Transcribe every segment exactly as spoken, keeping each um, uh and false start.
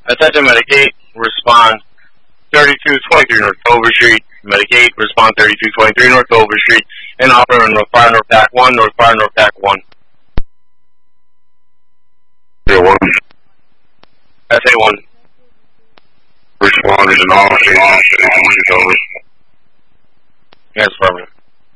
Attention Medic eight, respond thirty-two twenty-three North Clover Street. Medic eight, respond thirty-two twenty-three North Clover Street. And operator North Fire North Pack one, North Fire North Pack one. zero one. S A one. Respond is an officer. Officer over. Yes, affirmative.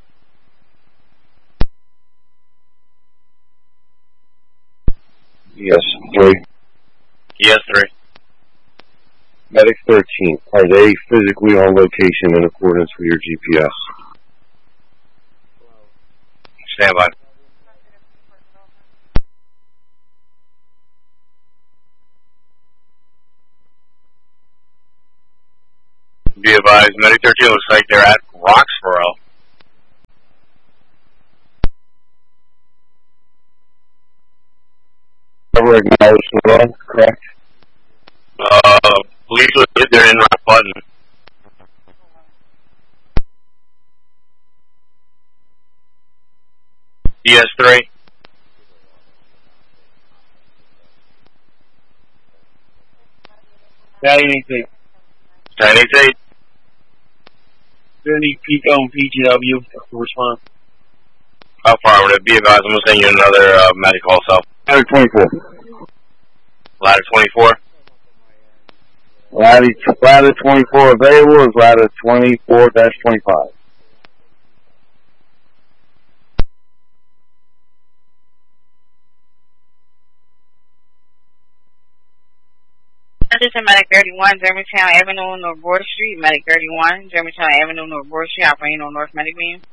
Yes, three. Yes, three. Medic thirteen, are they physically on location in accordance with your G P S? Stand by. Be advised, Medic thirteen looks like they're at Roxborough. Ever acknowledged the wrong, correct? Uh, police look like they're in Rock Button. D S three. nine eighty-eight. nine eighty-eight. Any Pico and P G W respond. How far would it be advised? I'm going to send you another uh, medic call cell. Ladder twenty-four. Ladder twenty-four. Ladder, ladder twenty-four available is ladder twenty-four dash twenty-five. Attention Medic thirty-one, Germantown Avenue, North Border Street. Medic thirty-one, Germantown Avenue, North Border Street, operating on North Medic Beam.